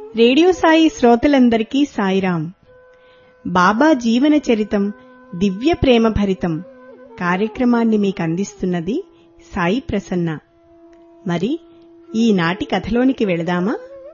Radio Sai శ్రోతలందరికీ సాయిరాం. బాబా జీవన చరితం దివ్య ప్రేమ భరితం కార్యక్రమాన్ని మీకందిస్తున్నది సాయి ప్రసన్న. మరి ఈనాటి కథలోనికి వెళదామా?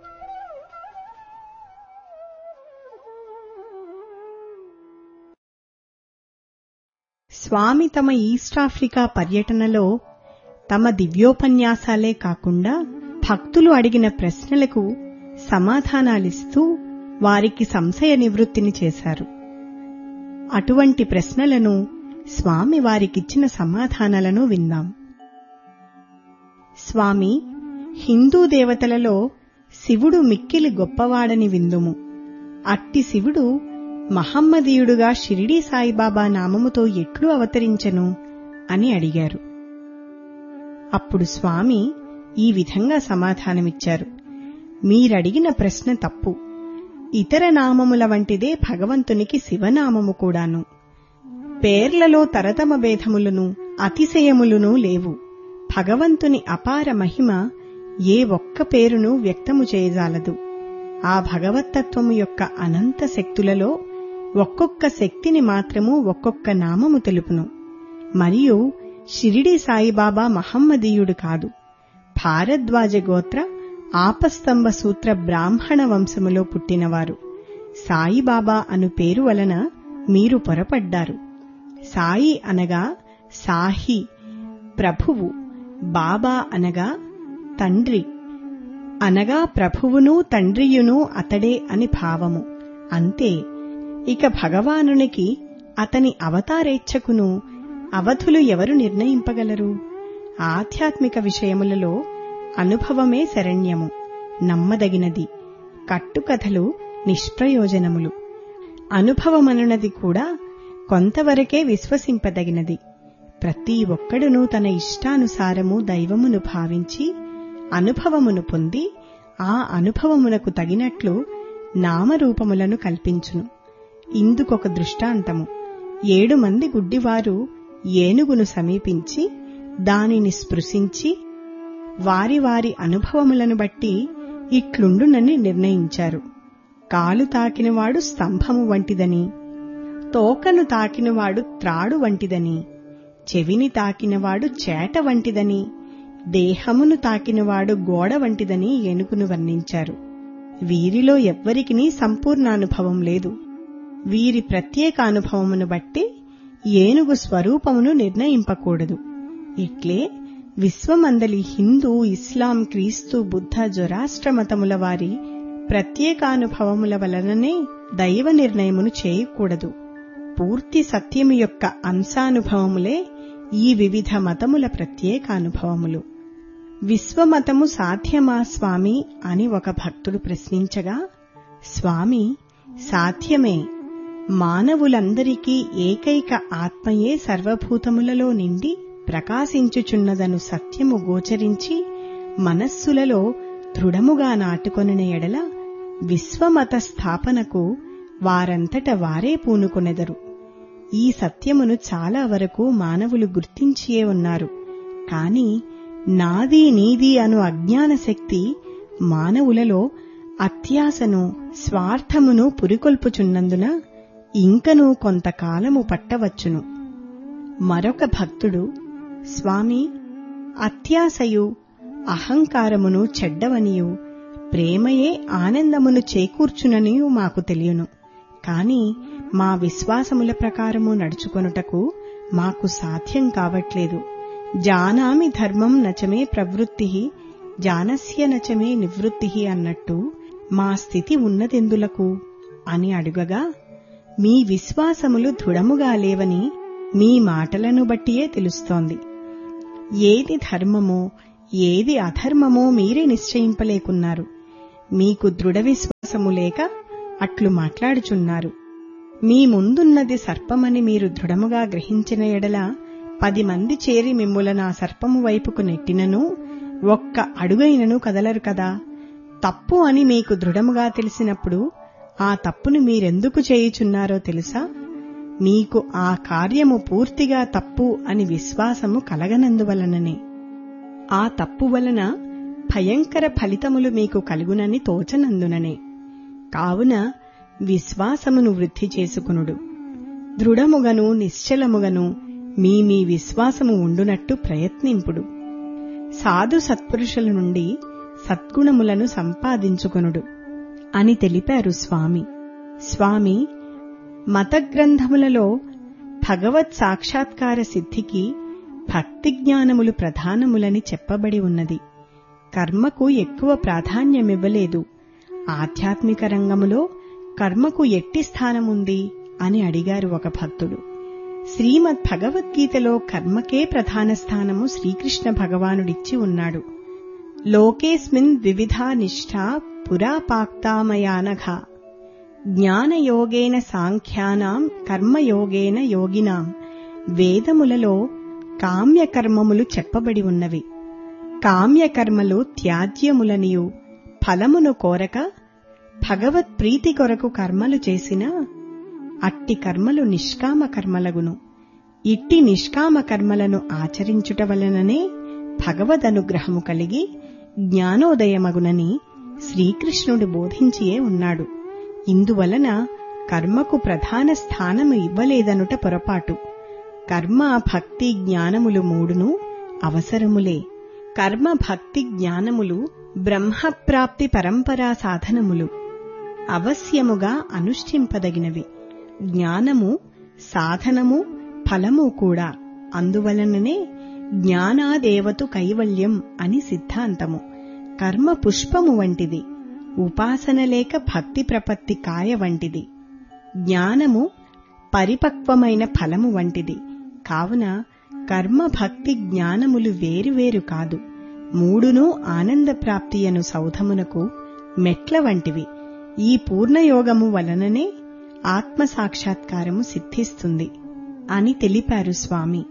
స్వామి తమ ఈస్టాఫ్రికా పర్యటనలో తమ దివ్యోపన్యాసాలే కాకుండా భక్తులు అడిగిన ప్రశ్నలకు సమాధానాలిస్తూ వారికి సంశయ నివృత్తిని చేశారు. అటువంటి ప్రశ్నలను, స్వామి వారికిచ్చిన సమాధానాలను విందాం. స్వామి, హిందూ దేవతలలో శివుడు మిక్కిలి గొప్పవాడని విందుము. అట్టి శివుడు మహమ్మదీయుడుగా షిరిడీ సాయిబాబా నామముతో ఎట్లు అవతరించెను అని అడిగారు. అప్పుడు స్వామి ఈ విధంగా సమాధానమిచ్చారు. మీరడిగిన ప్రశ్న తప్పు. ఇతర నామముల వంటిదే భగవంతునికి శివనామము కూడాను. పేర్లలో తరతమ భేదములను అతిశయములను లేవు. భగవంతుని అపార మహిమ ఏ ఒక్క పేరును వ్యక్తము చేయజాలదు. ఆ భగవత్తత్వము యొక్క అనంత శక్తులలో ఒక్కొక్క శక్తిని మాత్రము ఒక్కొక్క నామము తెలుపును. మరియు షిరిడీ సాయిబాబా మహమ్మదీయుడు కాదు. భారద్వాజ గోత్ర ఆపస్తంభ సూత్ర బ్రాహ్మణ వంశములో పుట్టినవారు. సాయిబాబా అను పేరు వలన మీరు పొరపడ్డారు. సాయి అనగా సాహి, ప్రభువు. బాబా అనగా తండ్రి, అనగా ప్రభువును తండ్రియును అతడే అని భావము. అంతే. ఇక భగవానునికి, అతని అవతారేచ్ఛకును అవధులు ఎవరు నిర్ణయింపగలరు? ఆధ్యాత్మిక విషయములలో అనుభవమే శరణ్యము, నమ్మదగినది. కట్టుకథలు నిష్ప్రయోజనములు. అనుభవమనున్నది కూడా కొంతవరకే విశ్వసింపదగినది. ప్రతి ఒక్కడునూ తన ఇష్టానుసారము దైవమును భావించి అనుభవమును పొంది ఆ అనుభవమునకు తగినట్లు నామరూపములను కల్పించును. ఇందుకొక దృష్టాంతము. 7 మంది గుడ్డివారు ఏనుగును సమీపించి దానిని స్పృశించి వారి వారి అనుభవములను బట్టి ఇట్లుండునని నిర్ణయించారు. కాలు తాకినవాడు స్తంభము వంటిదని, తోకను తాకినవాడు త్రాడు వంటిదని, చెవిని తాకినవాడు చేట వంటిదని, దేహమును తాకినవాడు గోడ వంటిదని ఏనుగును వర్ణించారు. వీరిలో ఎవ్వరికినీ సంపూర్ణానుభవం లేదు. వీరి ప్రత్యేకానుభవమును బట్టి ఏనుగు స్వరూపమును నిర్ణయింపకూడదు. ఇట్లే విశ్వమందలి హిందూ, ఇస్లాం, క్రీస్తు, బుద్ధ, జొరాస్ట్ర మతముల వారి ప్రత్యేకానుభవముల వలననే దైవ నిర్ణయమును చేయకూడదు. పూర్తి సత్యము యొక్క అంశానుభవములే ఈ వివిధ మతముల ప్రత్యేకానుభవములు. విశ్వమతము సాధ్యమా స్వామి అని ఒక భక్తుడు ప్రశ్నించగా, స్వామి, సాధ్యమే. మానవులందరికీ ఏకైక ఆత్మయే సర్వభూతములలో నిండి ప్రకాశించుచున్నదను సత్యము గోచరించి మనస్సులలో దృఢముగా నాటుకొనిన ఎడల విశ్వమత స్థాపనకు వారంతట వారే పూనుకొనెదరు. ఈ సత్యమును చాలా వరకు మానవులు గుర్తించియే ఉన్నారు. కాని నాది నీది అను అజ్ఞాన శక్తి మానవులలో అత్యాశను, స్వార్థమును పురికొల్పుచున్నందున ఇంకనూ కొంతకాలము పట్టవచ్చును. మరొక భక్తుడు, స్వామి, అత్యాశయు అహంకారమును చెడ్డవనియు ప్రేమయే ఆనందమును చేకూర్చుననియు మాకు తెలియను. కాని మా విశ్వాసముల ప్రకారము నడుచుకొనుటకు మాకు సాధ్యం కావట్లేదు. జానామి ధర్మం నచమే ప్రవృత్తి, జానస్య నచమే నివృత్తి అన్నట్టు మా స్థితి ఉన్నదెందులకు అని అడుగగా, మీ విశ్వాసములు దృఢముగా లేవని మీ మాటలను బట్టియే తెలుస్తోంది. ఏది ధర్మమో ఏది అధర్మమో మీరే నిశ్చయింపలేకున్నారు. మీకు దృఢ విశ్వాసము లేక అట్లు మాట్లాడుచున్నారు. మీ ముందున్నది సర్పమని మీరు దృఢముగా గ్రహించిన ఎడల 10 మంది చేరి మిమ్ములను ఆ సర్పము వైపుకు నెట్టినను ఒక్క అడుగైనను కదలరు కదా. తప్పు అని మీకు దృఢముగా తెలిసినప్పుడు ఆ తప్పును మీరెందుకు చేయుచున్నారో తెలుసా? మీకు ఆ కార్యము పూర్తిగా తప్పు అని విశ్వాసము కలగనందువలననే. ఆ తప్పు వలన భయంకర ఫలితములు మీకు కలుగునని తోచనందుననే. కావున విశ్వాసమును వృద్ధి చేసుకునుడు. దృఢముగను నిశ్చలముగను మీ విశ్వాసము ఉండునట్టు ప్రయత్నింపుడు. సాధు సత్పురుషుల నుండి సద్గుణములను సంపాదించుకొనుడు అని తెలిపారు స్వామి. స్వామి మత గ్రంథములలో భగవత్ సాక్షాత్కార సిద్ధికి భక్తి జ్ఞానములు ప్రధానములని చెప్పబడి ఉన్నది. కర్మకు ఎక్కువ ప్రాధాన్యమివ్వలేదు. ఆధ్యాత్మిక రంగములో కర్మకు ఎట్టి స్థానముంది అని అడిగారు ఒక భక్తుడు. శ్రీమద్ భగవద్గీతలో కర్మకే ప్రధాన స్థానము శ్రీకృష్ణ భగవానుడిచ్చి ఉన్నాడు. లోకేస్మిన్ వివిధా నిష్ఠా పురా పాక్తామయానఘ జ్ఞానయోగేన సాంఖ్యానాం కర్మయోగేన యోగినాం. వేదములలో కామ్యకర్మములు చెప్పబడి ఉన్నవి. కామ్యకర్మలు త్యాజ్యములనియు ఫలమును కోరక భగవత్ప్రీతి కొరకు కర్మలు చేసినా అట్టి కర్మలు నిష్కామ కర్మలగును. ఇట్టి నిష్కామ కర్మలను ఆచరించుట వలననే భగవదనుగ్రహము కలిగి జ్ఞానోదయమగునని శ్రీకృష్ణుడు బోధించియే ఉన్నాడు. ఇందువలన కర్మకు ప్రధాన స్థానము ఇవ్వలేదనుట పొరపాటు. కర్మ భక్తి జ్ఞానములు మూడును అవసరములే. కర్మ భక్తి జ్ఞానములు బ్రహ్మప్రాప్తి పరంపరా సాధనములు, అవశ్యముగా అనుష్ఠింపదగినవి. జ్ఞానము సాధనము ఫలము కూడా. అందువలననే జ్ఞానాదేవతు కైవల్యం అని సిద్ధాంతము. కర్మ పుష్పము వంటిది, ఉపాసన లేక భక్తి ప్రపత్తి కాయ వంటిది. జ్ఞానము పరిపక్వమైన ఫలము వంటిది. కావున కర్మ భక్తి జ్ఞానములు వేరువేరు కాదు. మూడునూ ఆనందప్రాప్తియను సౌధమునకు మెట్ల వంటివి. ఈ పూర్ణయోగము వలననే ఆత్మసాక్షాత్కారము సిద్ధిస్తుంది అని తెలిపారు స్వామి.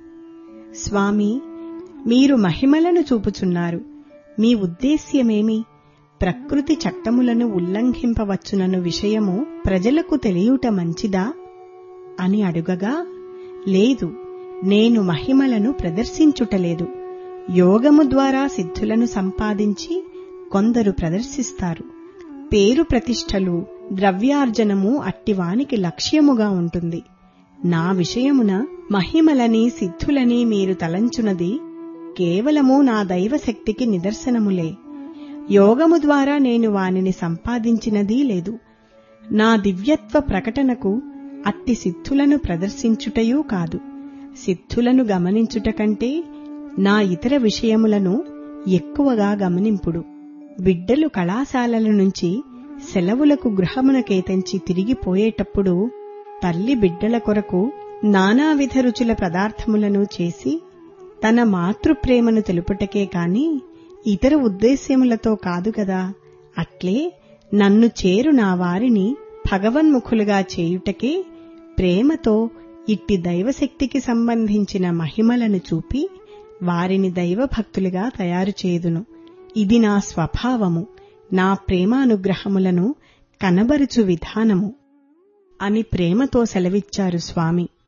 స్వామి, మీరు మహిమలను చూపుచున్నారు. మీ ఉద్దేశ్యమేమి? ప్రకృతి చట్టములను ఉల్లంఘింపవచ్చునను విషయము ప్రజలకు తెలియుట మంచిదా అని అడుగగా, లేదు, నేను మహిమలను ప్రదర్శించుటలేదు. యోగము ద్వారా సిద్ధులను సంపాదించి కొందరు ప్రదర్శిస్తారు. పేరు ప్రతిష్టలు ద్రవ్యార్జనము అట్టివానికి లక్ష్యముగా ఉంటుంది. నా విషయమున మహిమలని సిద్ధులని మీరు తలంచునది కేవలము నా దైవశక్తికి నిదర్శనములే. యోగము ద్వారా నేను వానిని సంపాదించినదీ లేదు. నా దివ్యత్వ ప్రకటనకు అట్టి సిద్ధులను ప్రదర్శించుటయూ కాదు. సిద్ధులను గమనించుట కంటే నా ఇతర విషయములను ఎక్కువగా గమనింపుడు. బిడ్డలు కళాశాలల నుంచి సెలవులకు గృహమునకేతంచి తిరిగిపోయేటప్పుడు తల్లి బిడ్డల కొరకు నానావిధ రుచుల పదార్థములను చేసి తన మాతృప్రేమను తెలుపుటకే కాని ఇతర ఉద్దేశ్యములతో కాదు గదా. అట్లే నన్ను చేరు నా వారిని భగవన్ముఖులుగా చేయుటకే ప్రేమతో ఇట్టి దైవశక్తికి సంబంధించిన మహిమలను చూపి వారిని దైవభక్తులుగా తయారు చేయుదును. ఇది నా స్వభావము, నా ప్రేమానుగ్రహములను కనబరుచు విధానము అని ప్రేమతో సెలవిచ్చారు స్వామి.